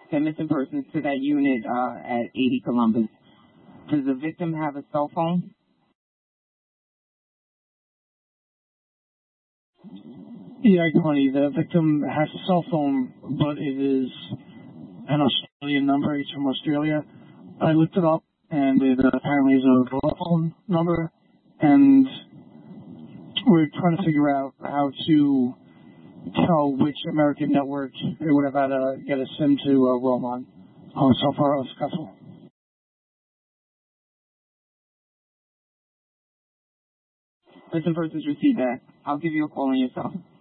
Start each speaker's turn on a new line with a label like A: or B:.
A: 10 missing persons to that unit at 80 Columbus. Does the victim have a cell phone?
B: Yeah, Connie, the victim has a cell phone, but it is an Australian number. It's from Australia. I looked it up, and it apparently is a Vodafone number, and we're trying to figure out how to tell which American network it would have had to get a SIM to roam on. So far, successful.
A: Missing persons receive that. I'll give you a call on your cell.